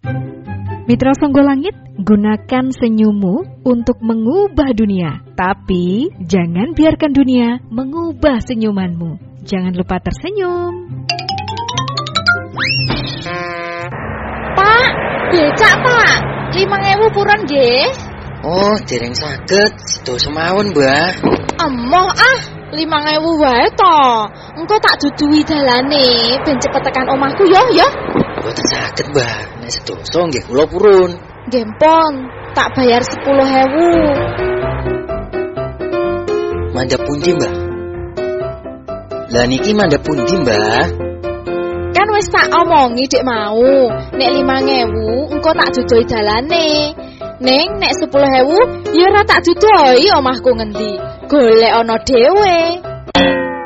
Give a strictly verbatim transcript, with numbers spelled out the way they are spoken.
Mitra Sangga Langit, gunakan senyummu untuk mengubah dunia. Tapi jangan biarkan dunia mengubah senyumanmu. Jangan lupa tersenyum. Pak, becak Pak, limang ewu purun nggih. Oh, dereng saged, sido semawon, Mbah. Emoh ah, limang ewu wae to. Engko tak duduhi dalane ben cepet tekan omahku ya, ya. Mboten saged, Mbah. Nek sedoso nggih kula purun. Nggih pon, tak bayar sepuluh ewu. Mandhap pundi, Mbah? Lah niki mandhap pundi, Mbah? Kan wis tak omongi dek mau, nek limang ewu engko tak duduhi dalane. Ning nek sepuluh ewu ya ora tak duduhi omahku ngendi. Golek ana dhewe.